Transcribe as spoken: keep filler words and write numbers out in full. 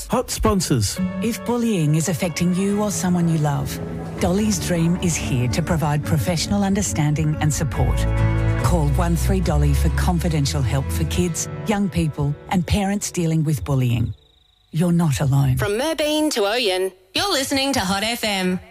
Hot sponsors. If bullying is affecting you or someone you love, Dolly's Dream is here to provide professional understanding and support. Call one three Dolly for confidential help for kids, young people and parents dealing with bullying. You're not alone. From Merbeen to Oyen, you're listening to Hot F M.